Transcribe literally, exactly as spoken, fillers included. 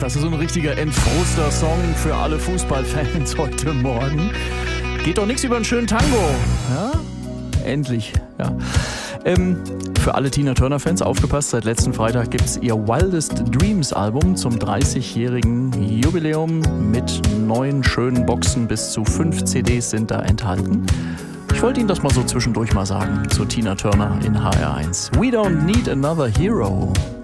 das ist so ein richtiger Entfroster-Song für alle Fußballfans heute Morgen. Geht doch nichts über einen schönen Tango. Ja? Endlich, ja. Ähm, für alle Tina Turner-Fans aufgepasst, seit letzten Freitag gibt es ihr Wildest Dreams Album zum dreißigjährigen Jubiläum mit neun schönen Boxen. Bis zu fünf C Ds sind da enthalten. Ich wollte Ihnen das mal so zwischendurch mal sagen zu Tina Turner in H R eins. We don't need another hero.